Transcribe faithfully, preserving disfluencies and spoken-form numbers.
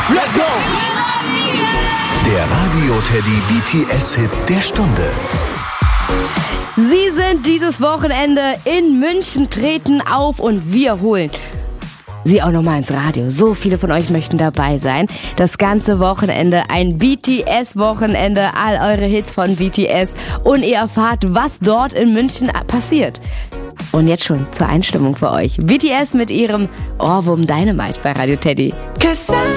Let's go! Der Radio Teddy B T S-Hit der Stunde. Sie sind dieses Wochenende in München, treten auf und wir holen Sie auch nochmal ins Radio. So viele von euch möchten dabei sein. Das ganze Wochenende ein B T S-Wochenende, all eure Hits von B T S und ihr erfahrt, was dort in München passiert. Und jetzt schon zur Einstimmung für euch. B T S mit ihrem Ohrwurm Dynamite bei Radio Teddy.